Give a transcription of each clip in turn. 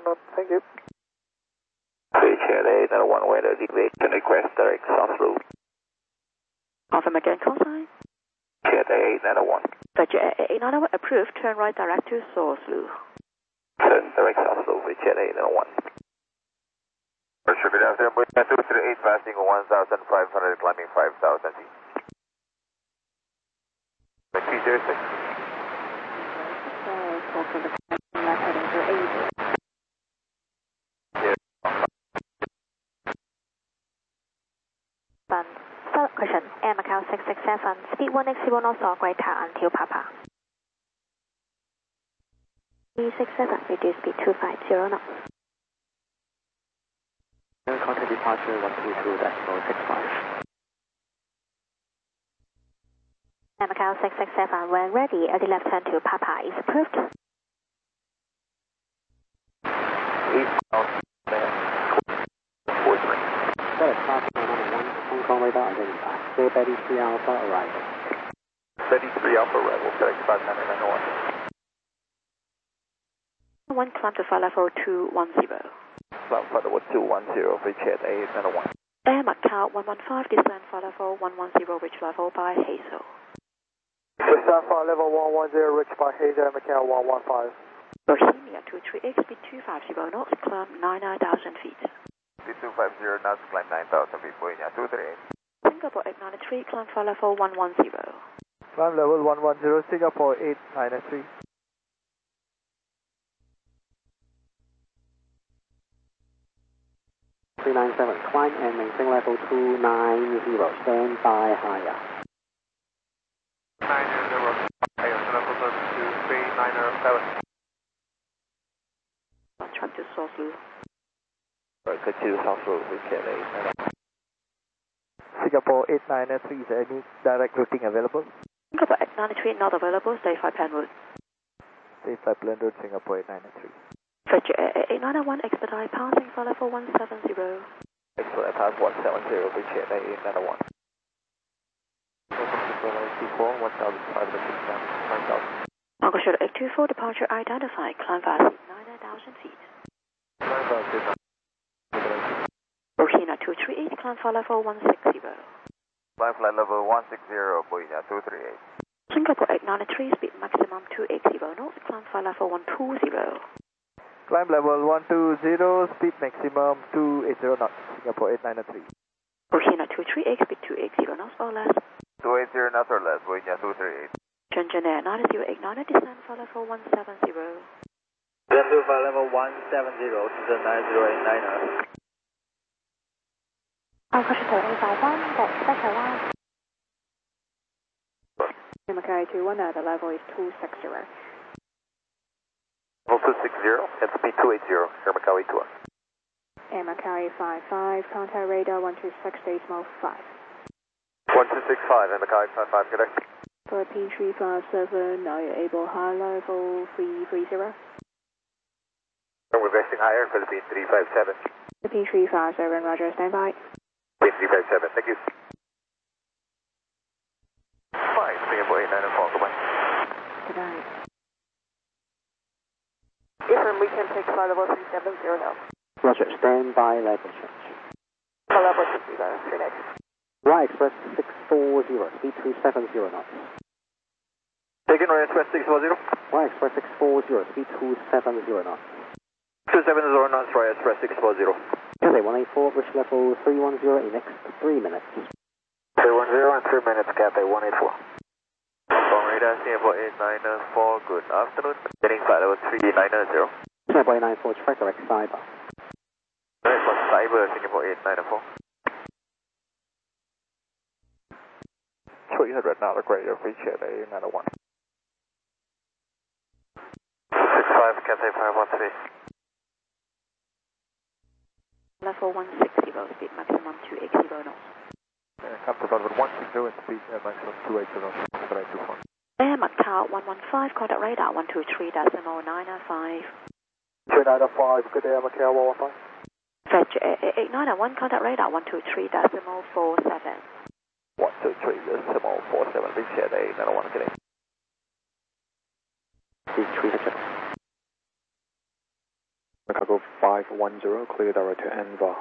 knots. Thank you. Richard 891 weather deviation request direct south loop. Confirm again, call sign. Richard 891. Roger, 891 approved, turn right direct to source loop. Turn direct south loop, Richard 891. Good afternoon, Boeing 238 passing 1,500, climbing 5,000 feet. 306. Left heading to 80. Question, Air Macau 667, speed 1x0 knots or greater until Papa. 367, reduce speed 250 knots. Contact departure 122.65. Air Macau 667, when ready, at the left turn to Papa is approved. Hong Kong radar identified. Say Betty 3 Alpha arrival. Betty 3 Alpha arrival, direct 5991. One climb to flight level 210. Climb flight level 210, Richard 891. Air Macau 115, descend flight level 110, reach level by Hazel. Descend flight level 110, reach by Hazel, Macau 115. Bohemia 238, speed 250 knots, climb 99,000 feet. Speed 250 knots, climb 9,000 feet, Boeing 238. Singapore 893, climb flight level 110. Climb level 110, Singapore 893. Climb and maintain level 290, stand by higher. 990, level 23907. Track to source loop. Good to south loop, Richard 891. Singapore 893, is there any direct routing available? Singapore 893 not available, stay 5 pen route. Stay 5 plan route, Singapore 893. Fetcher 891 expedite passing flight level 170. Expedite pass 170, Richard 891. Welcome to Berlin C4, 1,500 feet. Marco Shuttle 824, departure identified, climb fast 99,000 feet. Burkina 238, climb flight level 160. Climb flight level 160, Boeing 238. Singapore 893, speed maximum 280 knots, climb flight level 120. Climb level 120, speed maximum 280 knots, Singapore 893. Burkina 238, speed 280 knots or less. 280 knots or less, Boeing 238. Shenzhen Air 9089, descend flight level 170. Descend to flight level 170 to the 9089. Question 851, that's special line. Macau 210, the level is 260. Level 260, and speed 280, Air Macau 821. Air Macau 855, contact radar 1260, small 5. 1265, Air Macau 855, connect. For P357, are you able high level 330? We're requesting higher for the P357. The P357, roger, stand by. P357, thank you. 5, Singapore 894, goodbye. Good night. Affirm, we can take flight level 370 now. Roger, stand by level change. Flight level 370, next. Y Express 640, speed 270 knots. Taken Y Express 640. Y Express 640, speed 270 knots. 270 knots, Y Express 640. Cathay 184, bridge level 310 in next 3 minutes. 310 in 3 minutes, Cathay 184. From radar, Singapore 894, good afternoon. Getting flight level 390. Singapore 894, track direct cyber. Direct for cyber, Singapore 894. 300 knot, greater, Richard 891. 65, Cathay 513. Level 160, speed maximum 280 knots. Come to level 160 and speed maximum 280 knots. Air Macau 115, contact radar 123.995. 295, good day, Macau 115. Fetch 891, contact radar 123.47. 123.47, Richard 891, good day. Speed 300. Chicago 510, clear direct to Envar.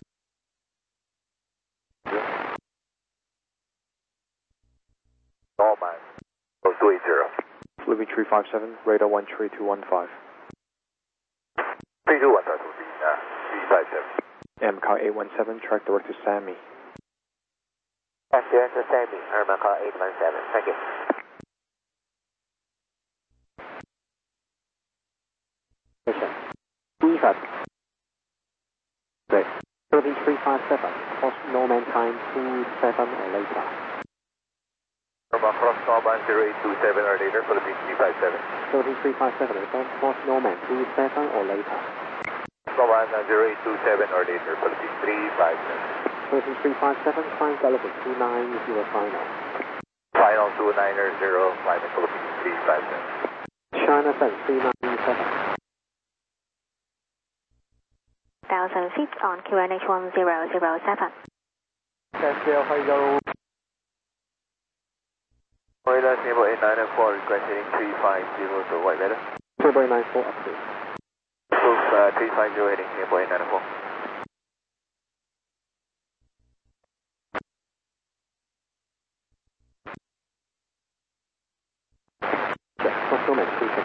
Norman, 280. Fluid 357, radar 13215. 3215 will be 357. MCAR 817, track direct to Sammy. Track direct to Sammy, MCAR 817, thank you. EVA. Great. Philippines 357, cross Norman time 27 or later. Cross Norman 0827 or later, Philippines 357. Philippines 357, return cross Norman 27 or later. Norman 0827 or later, Philippines 357. Philippines 357, climb Gallifrey 290 final. Final 290, climb Philippines 357. China 7397. 1,000 feet on QNH 1007. Cascale Hydro. Radar Singapore 894 requesting 350 to white letter. Singapore 894 approved. Approved 350 heading Singapore 894. Yes, cross Norman 37.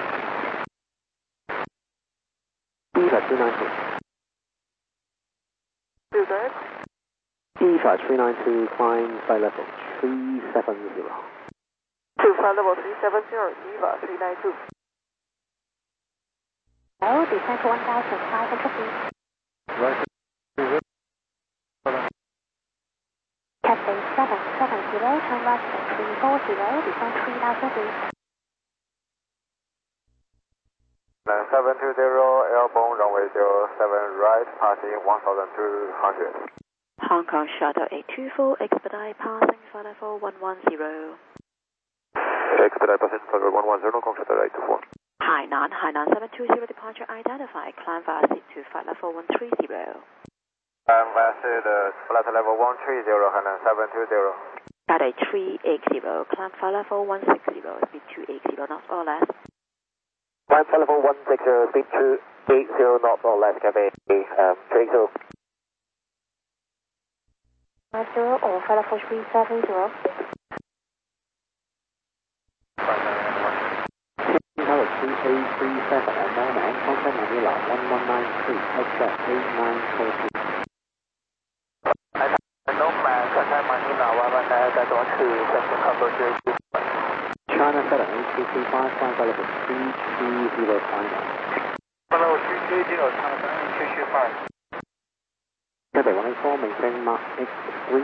EVA 392. EVA 392, climb by level 370. To flight level 370, EVA 392. Hello, descent to 1,500 feet. Right. Cathay 770, turn left 340, descent 3,000 feet. 720, airborne runway 07 right, passing 1,200. Hong Kong Shuttle 824, expedite passing flight level 110. Expedite passing flight level 110, Hong Kong Shuttle 824. Hainan 720, departure identified, climb via seat to flight level 130. Visit flight level 130, Hainan 720. Cathay 380, climb flight level 160, speed 280 knots or less. Climb flight level 160, speed 280 knots or less, Cathay 380. 50 or flight level 370. Tower 3837 at Norman, contact Manila 1193, exit 8942. Norman, contact Manila 1193, section cover 3. China 78235, climb by level 330 final. Level 330, China 78235. Cathay 184, maintain Mark X3.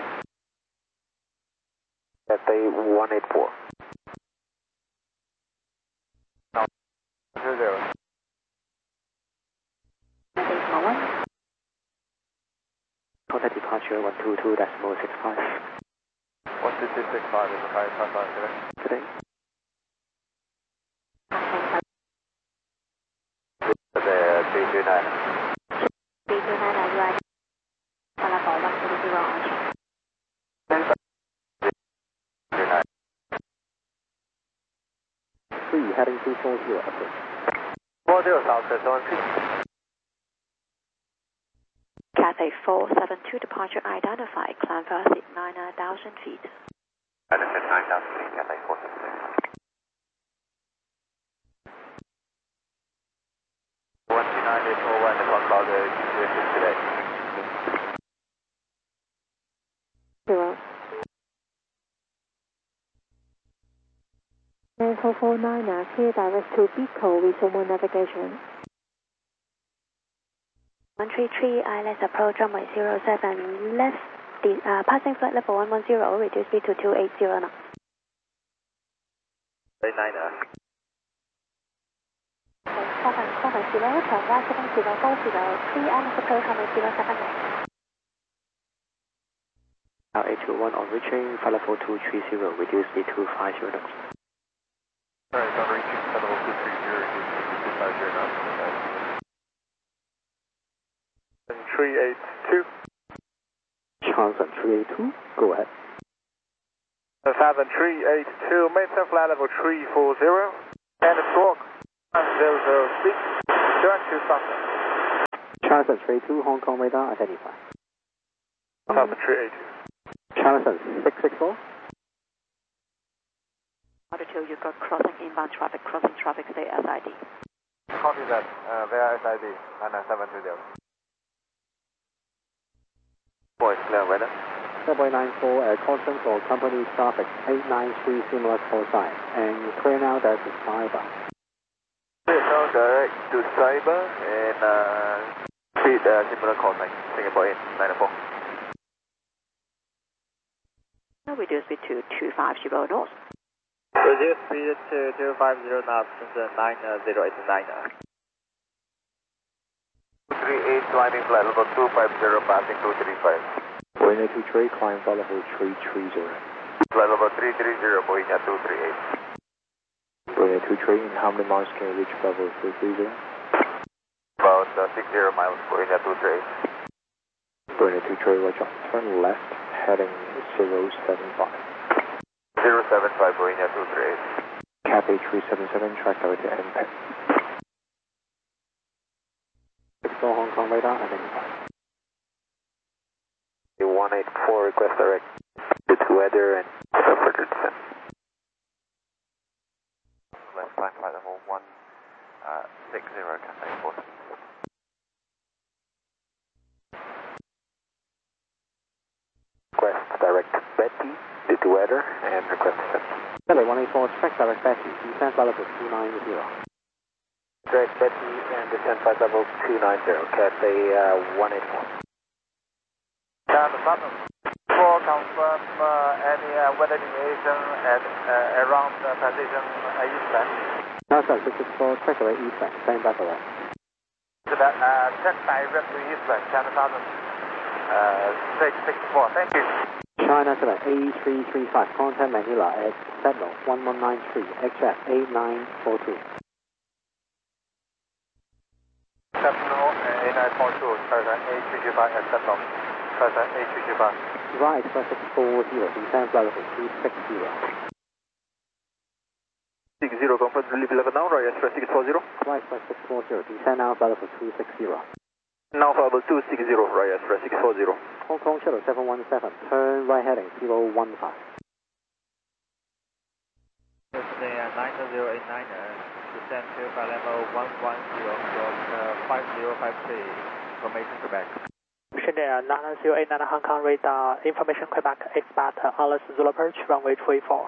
Cathay 184. 0. Contact departure 122.65. 12265 is the highest time today. Today. The 329. 329 là UI. Flight level 130 on check. 3 heading 240 approach. 40 South 1. Cathay 472, departure identified, climb via seat 9,000 feet. Benefit 9,000 feet, Cathay 472. 129.41, the clock call the GPS today. 0. 9449, clear direct to Bicol with one navigation. 133, ILS approach runway 07 left, passing flight level 110, reduce speed to 280 knots. 39. 770, turn right 7040, 3 ILS approach runway 07 left. Now 821 on reaching, flight level 230, reduce speed to 50 knots. Alright, on reaching flight level 230, reduce speed to 50 knots. 382. Johnson 382, go ahead. 7382, maintain flight level 340, and squawk 100 speed, turn to Sunset. Charleston 32, Hong Kong radar, identify. Papa 380. Charleston 664. Order 2, you've got crossing inbound traffic, stay SID. Copy that, via SID, 99720. Boys, clear weather. Subway 94, caution for company traffic, 893 similar call sign, and clear now direct to Cyber. Clear now direct to Cyber, and speed similar call sign, Singapore 894. Now reduce speed to 250 north. Reduce speed to 250 knots, 9089. 238 climbing flight level 250, passing 235. Boeing 23, climb flight level 330. Flight level 330, Boeing 238. Boeing 23, in how many miles can you reach level 330? About 60 miles, Boeing 238. Boeing 23, roger. Turn left, heading 075. 075, Boeing 238. Cathay 377, track direct to NPEC. 64 Hong Kong radar, identify. 184, request direct. It's weather and further descent. Left climb flight level 160, Cathay 4. Request direct Betty, due to weather, and request descent. Cathay 184, track direct Betty, descent flight level 290. Direct Betty and descent flight level 290, Cathay 184. Southern 4, confirm any weather deviation at around position eastern. Charleston 664, track direct eastern, stand by for that. Check direct to eastern, China Southern 664, thank you. China 7 A335, contact Manila at Sentinel 1193, XF 8942. Sentinel 8942, China A335 at Sentinel. China A335. Right, Express 640, descent flight level 260. 60, confirm delivery level now, right, Express 640. Right, Express 640, descent now flight level 260. Now flight level 260, right, Express 640. Hong Kong Shuttle 717, turn right heading 015. Yesterday 98089, descent to flight level 110, from 5053, information Quebec. Shenzhen 98089 Hong Kong radar, information Quebec, expect Alice Zulu approach, runway 34.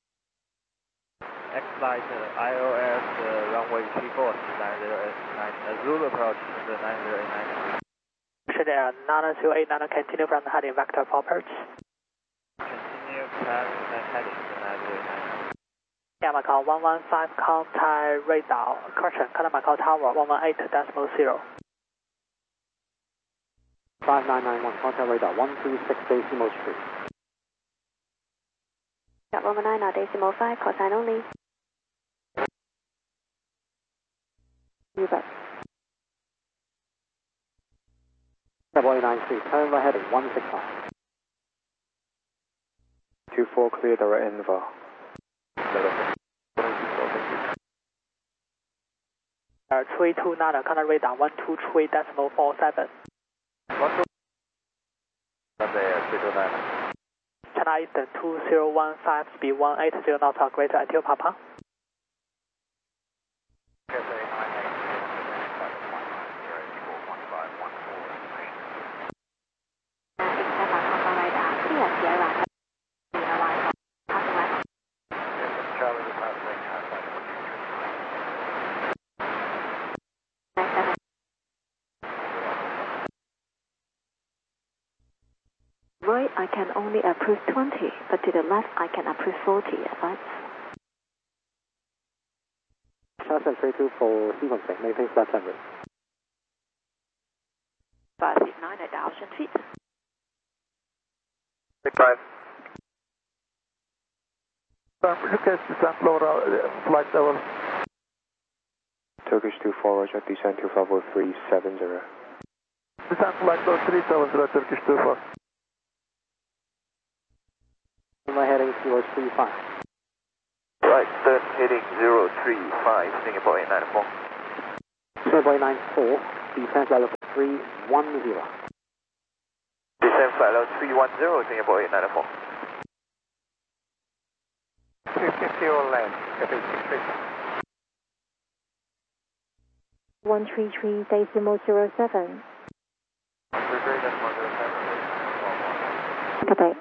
X-Flight IOS runway 34, 9089, Zulu approach, 9089. Shenzhen 98089, continue from the heading vector for approach. Continue plan heading to 9089. Macau 115, contact radar, correction, contact Macau Tower 118.0. 5991, contact radar 126 decimal street. Got 119, decimal 5, call sign only. You bet. Subway 93, turn right heading 165. 24, clear direct Enva. 329, contact radar 123.47. 12. China Eastern 2015, speed 180 knots, greater until Papa. Right, I can only approve 20, but to the left, I can approve 40, right? Charleston 324, sequencing, maintain flat 100. 569 at 1,000 feet. Big 5. Lucas, descent flight level. Turkish 24, roger, descent to level 370. Descent flight level 370, Turkish 24. Right heading 035. Right, turn heading 035, Singapore 894. Subway 94, descent level 310. Descend flight level 310, Singapore 894. 350 land, Cathay 133 decimal 07. Cathay.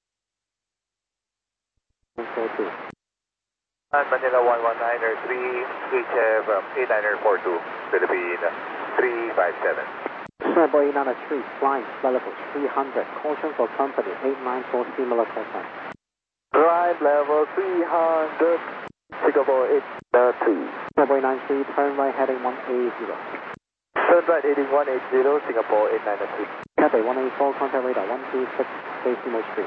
142. Manila 119er 3, HF 8942, Philippine 357. Singapore 893, flying flight level 300, caution for company 894, similar call sign. Right level 300, Singapore 893. Singapore 893, turn right heading 180. Turn right heading 180, Singapore 893. Cathay 184, contact radar 126, decimal 3.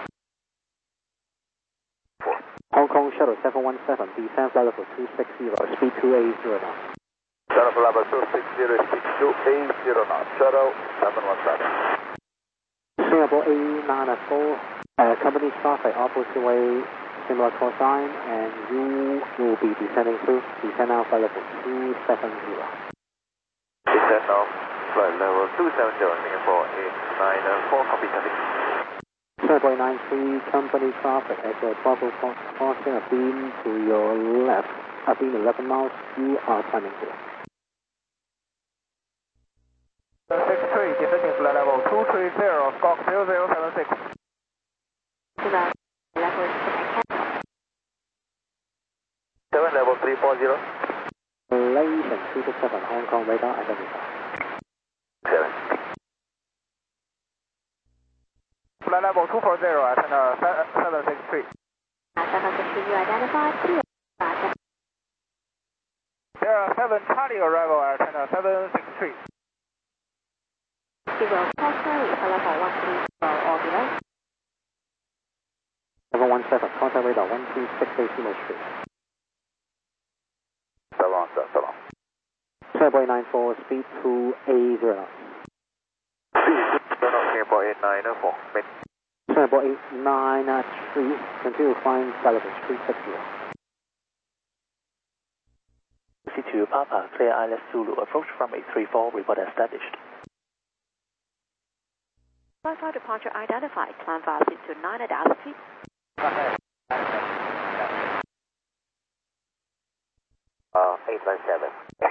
Hong Kong Shuttle 717, descend flight level 260, speed 280 knots. Shuttle level 260, speed 280 knots. Shuttle 717. Singapore 894, company traffic opposite way, similar call sign, and you will be descending through. Descend now flight level 270. Descend now flight level 270, Singapore 894, copy traffic. Singapore 893, company traffic at your Bravo crossing a beam to your left, a beam 11 miles, you are climbing through. 63, descending flight level 230, Squawk 0076. Seven level 340. Malaysian 227, Hong Kong radar identified. 7. Flight level 240, antenna 763. 763, you identified. There are 7 Charlie arrival, antenna 763. 0 Passenger, level 130 or below. 717, contact radar 126, decimal 3. So long, sir, so long. Singapore 894, speed 280 knots. Singapore 894. Singapore 893, continue flying flight level 360. C2 Papa, clear ILS Zulu, approach from 834, report established. Flight departure identified, climb fast to 9 at altitude. 897.